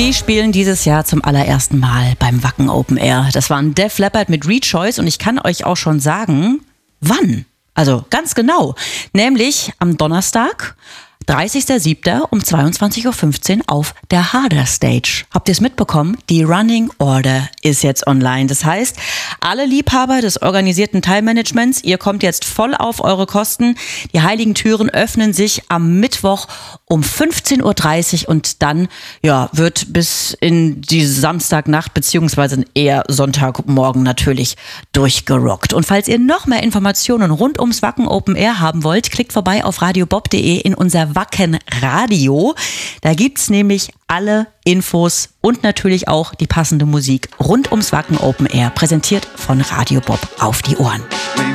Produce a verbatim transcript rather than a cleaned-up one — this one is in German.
Die spielen dieses Jahr zum allerersten Mal beim Wacken Open Air. Das waren Def Leppard mit Rejoice und ich kann euch auch schon sagen, wann. Also ganz genau, nämlich am Donnerstag, dreißigster siebter um zweiundzwanzig Uhr fünfzehn auf der Harder Stage. Habt ihr es mitbekommen? Die Running Order ist jetzt online. Das heißt, alle Liebhaber des organisierten Teilmanagements, ihr kommt jetzt voll auf eure Kosten. Die heiligen Türen öffnen sich am Mittwoch um fünfzehn Uhr dreißig und dann ja, wird bis in die Samstagnacht beziehungsweise eher Sonntagmorgen natürlich durchgerockt. Und falls ihr noch mehr Informationen rund ums Wacken Open Air haben wollt, klickt vorbei auf radiobob punkt de in unser Wacken Radio. Da gibt's nämlich alle Infos und natürlich auch die passende Musik rund ums Wacken Open Air, präsentiert von Radio Bob auf die Ohren.